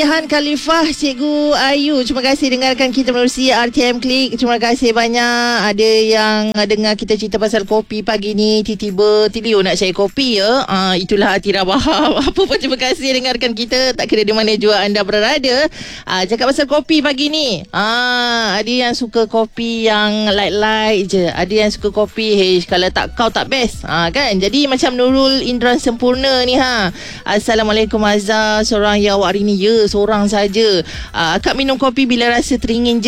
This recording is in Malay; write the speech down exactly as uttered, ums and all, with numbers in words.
Han Khalifah, Cikgu Ayu, terima kasih dengarkan kita melalui R T M Klik. Terima kasih banyak. Ada yang dengar kita cerita pasal kopi pagi ni, tiba-tiba Tilio nak cari kopi ya. Uh, itulah hati Rabah. Apa pun terima kasih dengarkan kita, tak kira di mana jua anda berada. Uh, cakap pasal kopi pagi ni. Uh, ada yang suka kopi yang light-light je. Ada yang suka kopi hey, kalau tak kau tak best. Uh, kan? Jadi macam Nurul Indra Sempurna ni ha. Assalamualaikum Azhar, seorang yang awak hari ni ya, seorang saja. Uh, akak minum kopi bila rasa teringin je.